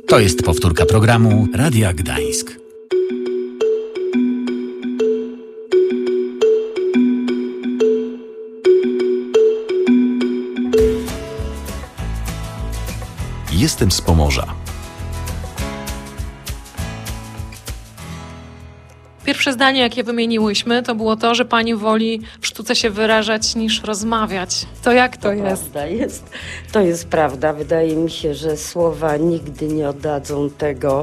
To jest powtórka programu Radia Gdańsk. Jestem z Pomorza. Pierwsze zdanie, jakie wymieniłyśmy, to było to, że pani woli w sztuce się wyrażać niż rozmawiać. To jak to jest? To jest prawda. Wydaje mi się, że słowa nigdy nie oddadzą tego,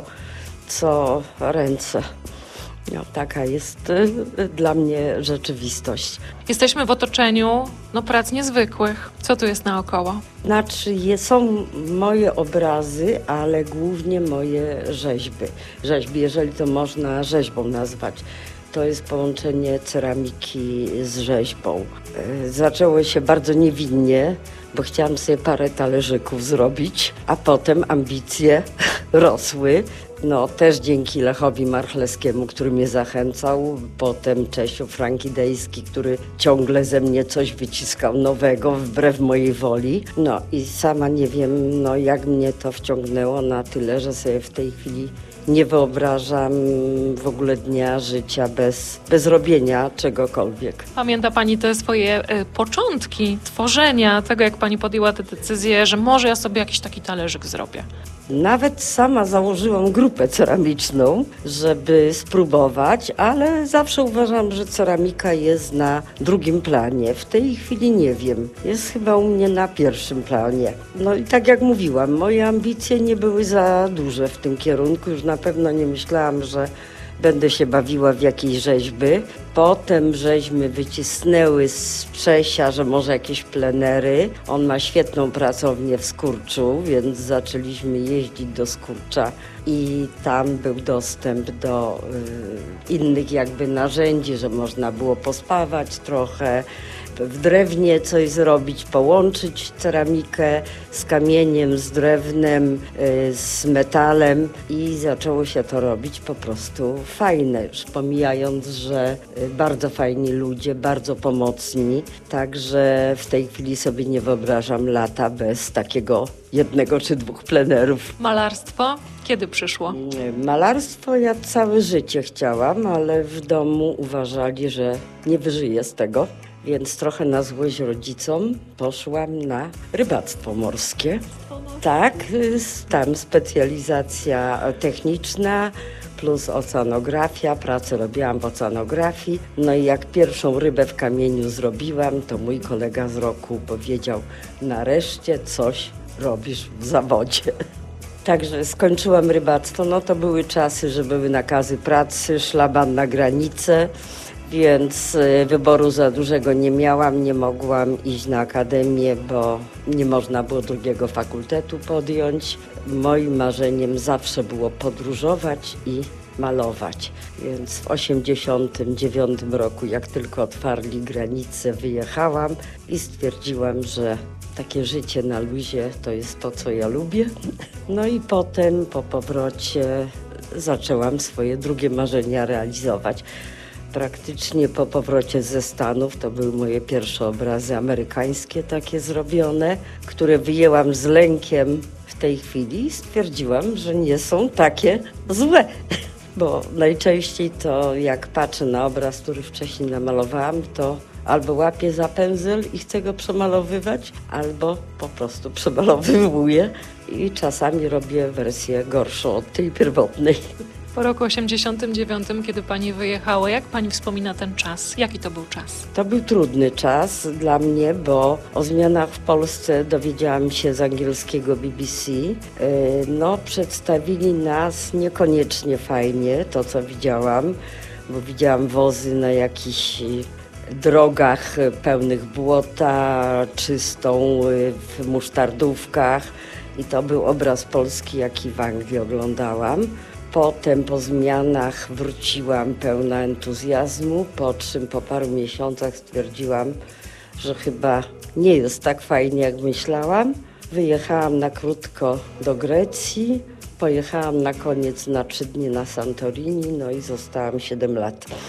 co ręce. No, taka jest dla mnie rzeczywistość. Jesteśmy w otoczeniu prac niezwykłych. Co tu jest naokoło? Znaczy, są moje obrazy, ale głównie moje rzeźby. Rzeźby, jeżeli to można rzeźbą nazwać. To jest połączenie ceramiki z rzeźbą. Zaczęło się bardzo niewinnie, bo chciałam sobie parę talerzyków zrobić, a potem ambicje rosły. Też dzięki Lechowi Marchlewskiemu, który mnie zachęcał, potem Czesiu Frankidejski, który ciągle ze mnie coś wyciskał nowego, wbrew mojej woli. I sama nie wiem, jak mnie to wciągnęło na tyle, że sobie w tej chwili nie wyobrażam w ogóle dnia życia bez robienia czegokolwiek. Pamięta pani te swoje początki tworzenia, tego jak pani podjęła tę decyzję, że może ja sobie jakiś taki talerzyk zrobię? Nawet sama założyłam grupę ceramiczną, żeby spróbować, ale zawsze uważam, że ceramika jest na drugim planie. W tej chwili nie wiem. Jest chyba u mnie na pierwszym planie. I tak jak mówiłam, moje ambicje nie były za duże w tym kierunku. Już na pewno nie myślałam, że będę się bawiła w jakieś rzeźby. Potem żeśmy wycisnęły z Czesia, że może jakieś plenery. On ma świetną pracownię w Skurczu, więc zaczęliśmy jeździć do Skurcza i tam był dostęp do innych jakby narzędzi, że można było pospawać trochę, w drewnie coś zrobić, połączyć ceramikę z kamieniem, z drewnem, z metalem i zaczęło się to robić po prostu fajne, już pomijając, że bardzo fajni ludzie, bardzo pomocni, także w tej chwili sobie nie wyobrażam lata bez takiego 1 czy 2 plenerów. Malarstwo? Kiedy przyszło? Malarstwo ja całe życie chciałam, ale w domu uważali, że nie wyżyję z tego. Więc trochę na złość rodzicom poszłam na rybactwo morskie. Tak, tam specjalizacja techniczna plus oceanografia. Pracę robiłam w oceanografii. I jak pierwszą rybę w kamieniu zrobiłam, to mój kolega z roku powiedział: nareszcie coś robisz w zawodzie. Także skończyłam rybactwo. To były czasy, że były nakazy pracy, szlaban na granicę. Więc wyboru za dużego nie miałam, nie mogłam iść na akademię, bo nie można było drugiego fakultetu podjąć. Moim marzeniem zawsze było podróżować i malować. Więc w 1989 roku, jak tylko otwarli granice, wyjechałam i stwierdziłam, że takie życie na luzie to jest to, co ja lubię. I potem po powrocie zaczęłam swoje drugie marzenia realizować. Praktycznie po powrocie ze Stanów to były moje pierwsze obrazy amerykańskie takie zrobione, które wyjęłam z lękiem w tej chwili i stwierdziłam, że nie są takie złe. Bo najczęściej to jak patrzę na obraz, który wcześniej namalowałam, to albo łapię za pędzel i chcę go przemalowywać, albo po prostu przemalowywuję i czasami robię wersję gorszą od tej pierwotnej. Po roku 89, kiedy pani wyjechała, jak pani wspomina ten czas? Jaki to był czas? To był trudny czas dla mnie, bo o zmianach w Polsce dowiedziałam się z angielskiego BBC. Przedstawili nas niekoniecznie fajnie, to co widziałam, bo widziałam wozy na jakichś drogach pełnych błota, czystą w musztardówkach i to był obraz Polski, jaki w Anglii oglądałam. Potem po zmianach wróciłam pełna entuzjazmu, po czym po paru miesiącach stwierdziłam, że chyba nie jest tak fajnie, jak myślałam. Wyjechałam na krótko do Grecji, pojechałam na koniec na 3 dni na Santorini, i zostałam 7 lat.